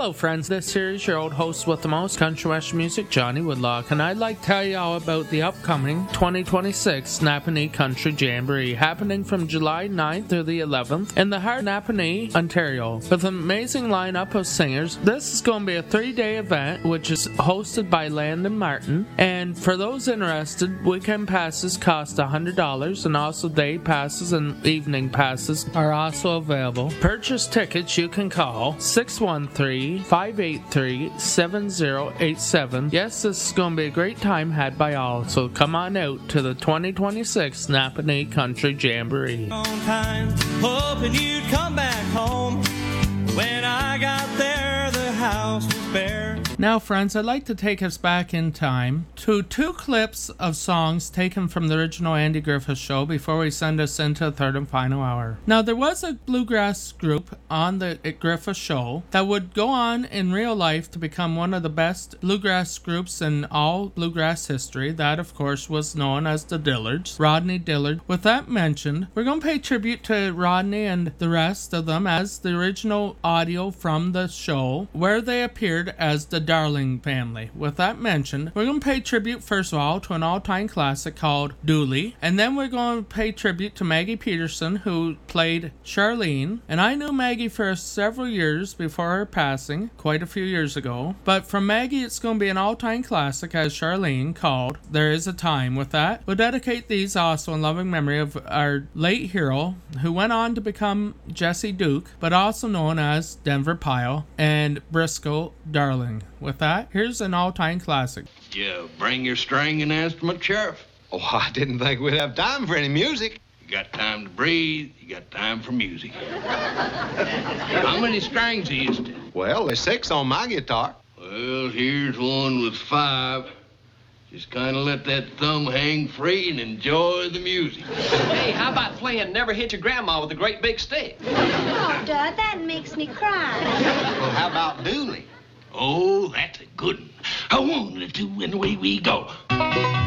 Hello friends, this here is your old host with the most, Country Western Music, Johnny Woodlock, and I'd like to tell you all about the upcoming 2026 Napanee Country Jamboree, happening from July 9th through the 11th in the heart of Napanee, Ontario. With an amazing lineup of singers, this is going to be a 3-day event which is hosted by Landon Martin, and for those interested, weekend passes cost $100, and also day passes and evening passes are also available. Purchase tickets you can call 613-583-7087. Yes, this is going to be a great time had by all, so come on out to the 2026 Napanee Country Jamboree. On time, hoping you'd come back home. When I got there, the house was bare. Now, friends, I'd like to take us back in time to 2 clips of songs taken from the original Andy Griffith Show before we send us into the third and final hour. Now, there was a bluegrass group on the Griffith Show that would go on in real life to become one of the best bluegrass groups in all bluegrass history. That, of course, was known as the Dillards, Rodney Dillard. With that mentioned, we're going to pay tribute to Rodney and the rest of them as the original audio from the show, where they appeared as the Darling Family. With that mentioned, we're going to pay tribute first of all to an all-time classic called Dooley, and then we're going to pay tribute to Maggie Peterson, who played Charlene. And I knew Maggie for several years before her passing, quite a few years ago, but from Maggie it's going to be an all-time classic as Charlene, called There Is a Time. With that, we'll dedicate these also in loving memory of our late hero, who went on to become Jesse Duke, but also known as Denver Pyle and Briscoe Darling. With that, here's an all-time classic. You bring your string and instrument, Sheriff? Oh, I didn't think we'd have time for any music. You got time to breathe, you got time for music. How many strings are you to? Well, there's 6 on my guitar. Well, here's one with 5. Just kind of let that thumb hang free and enjoy the music. Hey, how about playing Never Hit Your Grandma with a great big stick? Oh, Dad, that makes me cry. Well, how about Dooley? Oh, that's a good one. A 1, a 2, and away we go.